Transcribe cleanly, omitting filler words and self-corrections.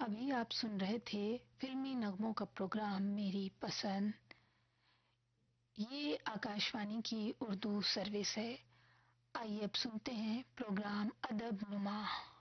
अभी आप सुन रहे थे फिल्मी नगमों का प्रोग्राम मेरी पसंद। ये आकाशवाणी की उर्दू सर्विस है। आइए अब सुनते हैं प्रोग्राम अदब नुमा।